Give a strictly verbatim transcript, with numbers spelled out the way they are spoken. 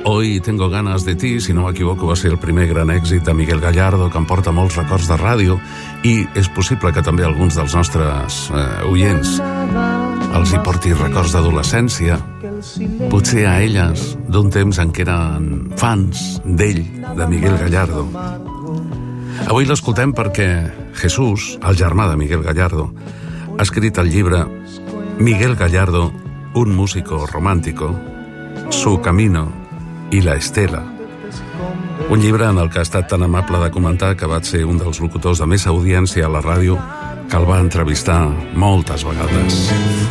Hoy tengo ganas de ti, si no m'equivoco, va ser el primer gran èxit de Miguel Gallardo, que em porta molts records de ràdio, i és possible que també alguns dels nostres eh, oients els hi porti records d'adolescència, potser a elles d'un temps en què eren fans d'ell, de Miguel Gallardo. Avui l'escoltem perquè Jesús, el germà de Miguel Gallardo, ha escrit el llibre Miguel Gallardo, un músico romántico, Su camino i la estela. Un llibre en el que ha estat tan amable de comentar que vaig ser un dels locutors de més audiència a la ràdio que el va entrevistar moltes vegades.